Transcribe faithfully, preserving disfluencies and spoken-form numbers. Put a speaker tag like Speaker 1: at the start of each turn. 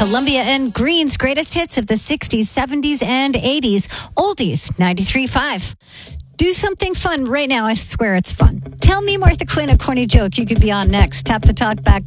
Speaker 1: Columbia and Green's greatest hits of the sixties, seventies, and eighties. Oldies, ninety-three point five. Do something fun right now. I swear it's fun. Tell me, Martha Quinn, a corny joke you could be on next. Tap the talk back.